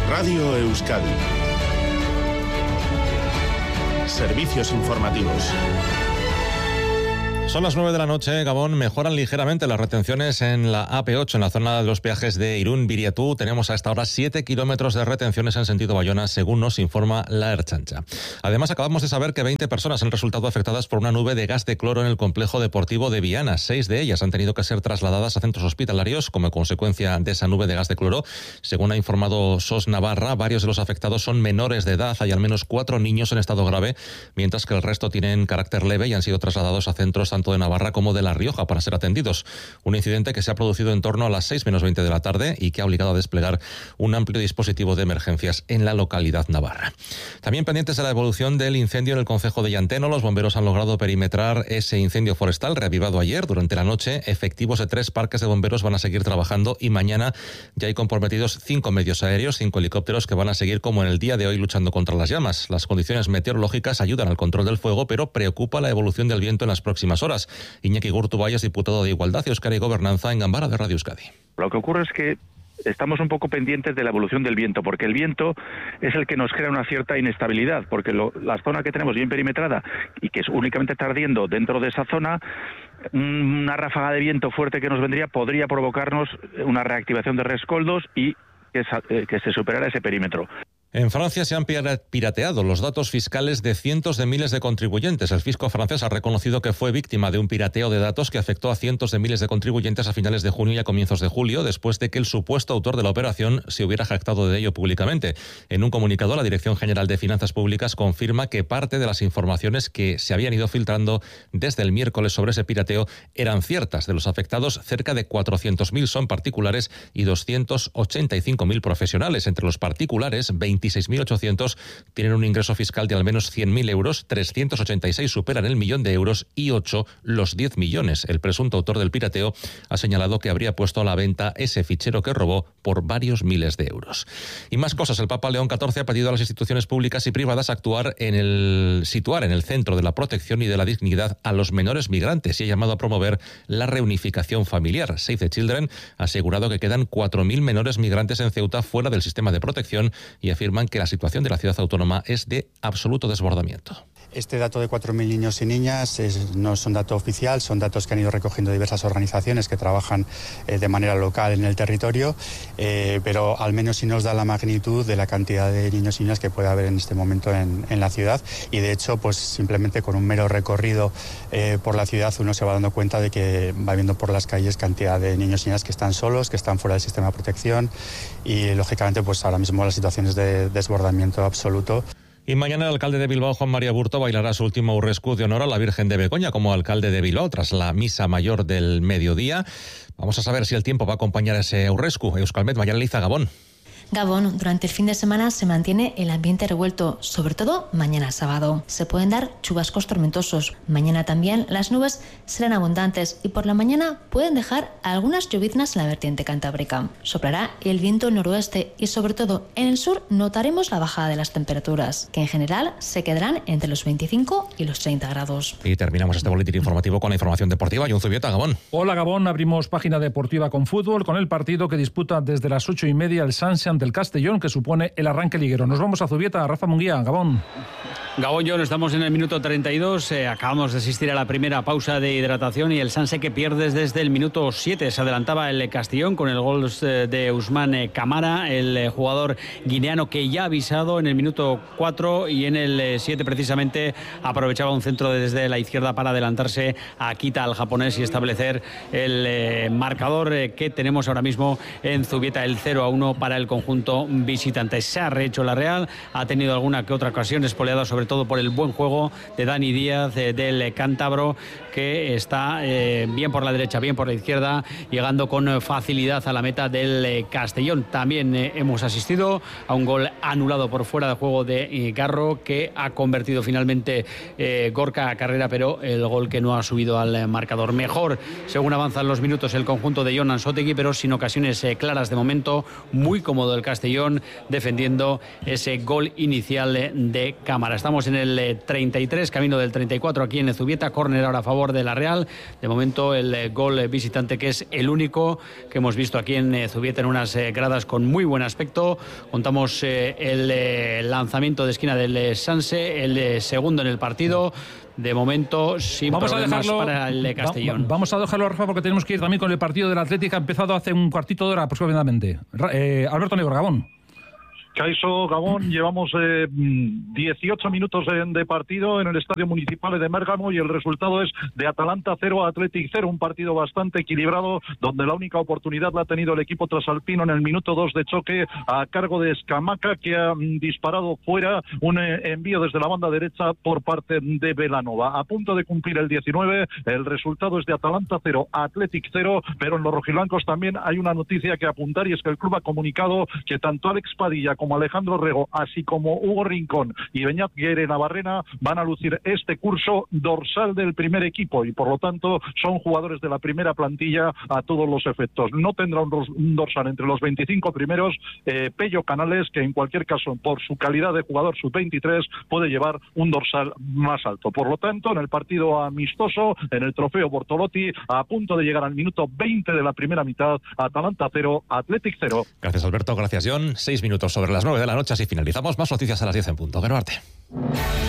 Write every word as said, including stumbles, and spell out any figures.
Radio Euskadi. Servicios informativos. Son las nueve de la noche, Gabón. Mejoran ligeramente las retenciones en la A P ocho, en la zona de los peajes de Irún-Biriatú. Tenemos a esta hora siete kilómetros de retenciones en sentido Bayona, según nos informa la Ertzaintza. Además, acabamos de saber que veinte personas han resultado afectadas por una nube de gas de cloro en el complejo deportivo de Viana. Seis de ellas han tenido que ser trasladadas a centros hospitalarios como consecuencia de esa nube de gas de cloro. Según ha informado S O S Navarra, varios de los afectados son menores de edad. Hay al menos cuatro niños en estado grave, mientras que el resto tienen carácter leve y han sido trasladados a centros tanto de Navarra como de La Rioja para ser atendidos. Un incidente que se ha producido en torno a las seis menos veinte de la tarde y que ha obligado a desplegar un amplio dispositivo de emergencias en la localidad navarra. También pendientes de la evolución del incendio en el concejo de Llanteno, los bomberos han logrado perimetrar ese incendio forestal reavivado ayer durante la noche. Efectivos de tres parques de bomberos van a seguir trabajando y mañana ya hay comprometidos cinco medios aéreos, cinco helicópteros que van a seguir como en el día de hoy luchando contra las llamas. Las condiciones meteorológicas ayudan al control del fuego, pero preocupa la evolución del viento en las próximas horas. Iñaki Gurtubay, diputado de Igualdad, Euskadi y Gobernanza en Gambara de Radio Euskadi. Lo que ocurre es que estamos un poco pendientes de la evolución del viento, porque el viento es el que nos crea una cierta inestabilidad, porque lo, la zona que tenemos bien perimetrada y que es únicamente está ardiendo dentro de esa zona, una ráfaga de viento fuerte que nos vendría podría provocarnos una reactivación de rescoldos y que, que se superara ese perímetro. En Francia se han pirateado los datos fiscales de cientos de miles de contribuyentes. El fisco francés ha reconocido que fue víctima de un pirateo de datos que afectó a cientos de miles de contribuyentes a finales de junio y a comienzos de julio, después de que el supuesto autor de la operación se hubiera jactado de ello públicamente. En un comunicado, la Dirección General de Finanzas Públicas confirma que parte de las informaciones que se habían ido filtrando desde el miércoles sobre ese pirateo eran ciertas. De los afectados, cerca de cuatrocientos mil son particulares y doscientos ochenta y cinco mil profesionales. Entre los particulares, veintiséis mil ochocientos tienen un ingreso fiscal de al menos cien mil euros, trescientos ochenta y seis superan el millón de euros y ocho los diez millones. El presunto autor del pirateo ha señalado que habría puesto a la venta ese fichero que robó por varios miles de euros. Y más cosas. El Papa León catorce ha pedido a las instituciones públicas y privadas actuar en el situar en el centro de la protección y de la dignidad a los menores migrantes y ha llamado a promover la reunificación familiar. Save the Children ha asegurado que quedan cuatro mil menores migrantes en Ceuta fuera del sistema de protección y afirma que la situación de la ciudad autónoma es de absoluto desbordamiento. Este dato de cuatro mil niños y niñas es, no es un dato oficial, son datos que han ido recogiendo diversas organizaciones que trabajan eh, de manera local en el territorio, eh, pero al menos sí nos da la magnitud de la cantidad de niños y niñas que puede haber en este momento en, en la ciudad y de hecho pues simplemente con un mero recorrido eh, por la ciudad uno se va dando cuenta de que va viendo por las calles cantidad de niños y niñas que están solos, que están fuera del sistema de protección y lógicamente pues ahora mismo la situación es de desbordamiento absoluto. Y mañana el alcalde de Bilbao, Juan María Burto, bailará su último urrescu de honor a la Virgen de Begoña como alcalde de Bilbao tras la misa mayor del mediodía. Vamos a saber si el tiempo va a acompañar a ese urrescu. Euskalmet, Mayara Liza, Gabón. Gabón, durante el fin de semana se mantiene el ambiente revuelto, sobre todo mañana sábado. Se pueden dar chubascos tormentosos. Mañana también las nubes serán abundantes y por la mañana pueden dejar algunas lloviznas en la vertiente cantábrica. Soplará el viento noroeste y sobre todo en el sur notaremos la bajada de las temperaturas, que en general se quedarán entre los veinticinco y los treinta grados. Y terminamos este boletín informativo con la información deportiva. John Zubieta, Gabón. Hola Gabón, abrimos página deportiva con fútbol, con el partido que disputa desde las ocho y media el Sanse del Castellón, que supone el arranque liguero. Nos vamos a Zubieta, Rafa Munguía, Gabón. Gabón, John, estamos en el minuto treinta y dos, eh, acabamos de asistir a la primera pausa de hidratación y el Sanse que pierde desde el minuto siete. Se adelantaba el Castellón con el gol de Ousmane Camara, el jugador guineano que ya ha avisado en el minuto cuatro y en el siete precisamente aprovechaba un centro desde la izquierda para adelantarse a Kita, al japonés, y establecer el eh, marcador eh, que tenemos ahora mismo en Zubieta, el cero a uno para el conjunto visitante. Se ha rehecho la Real, ha tenido alguna que otra ocasión espoleada sobre todo por el buen juego de Dani Díaz, eh, del cántabro, que está eh, bien por la derecha, bien por la izquierda, llegando con facilidad a la meta del eh, Castellón. También eh, hemos asistido a un gol anulado por fuera de juego de eh, Garro, que ha convertido finalmente eh, Gorka Carrera, pero el gol que no ha subido al eh, marcador. Mejor, según avanzan los minutos, el conjunto de Jon Ansotegui, pero sin ocasiones eh, claras de momento. Muy cómodo del Castellón, defendiendo ese gol inicial de Cámara. Estamos en el treinta y tres, camino del treinta y cuatro aquí en Zubieta, córner ahora a favor de la Real. De momento el gol visitante, que es el único que hemos visto aquí en Zubieta, en unas gradas con muy buen aspecto. Contamos el lanzamiento de esquina del Sanse, el segundo en el partido. De momento, sin vamos problemas a dejarlo, para el Castellón. Va, vamos a dejarlo, Rafa, porque tenemos que ir también con el partido del Atlético. Ha empezado hace un cuartito de hora aproximadamente. Eh, Alberto Negro, Gabón. Caiso, Gabón, llevamos eh, dieciocho minutos de, de partido en el Estadio Municipal de Bérgamo y el resultado es de Atalanta cero, Athletic cero, un partido bastante equilibrado donde la única oportunidad la ha tenido el equipo trasalpino en el minuto dos de choque a cargo de Escamaca, que ha mm, disparado fuera un eh, envío desde la banda derecha por parte de Belanova. A punto de cumplir el diecinueve, el resultado es de Atalanta cero, Athletic cero, pero en los rojiblancos también hay una noticia que apuntar, y es que el club ha comunicado que tanto Alex Padilla como Alejandro Rego, así como Hugo Rincón y Beñat Guerre Navarrena, van a lucir este curso dorsal del primer equipo y por lo tanto son jugadores de la primera plantilla a todos los efectos. No tendrá un, un dorsal entre los veinticinco primeros eh, Pello Canales, que en cualquier caso por su calidad de jugador sub veintitrés puede llevar un dorsal más alto. Por lo tanto, en el partido amistoso, en el trofeo Bortolotti, a punto de llegar al minuto veinte de la primera mitad, Atalanta cero, Athletic cero. Gracias, Alberto. Gracias, John. Seis minutos sobre las nueve de la noche, así finalizamos. Más noticias a las diez en punto. Beruarte.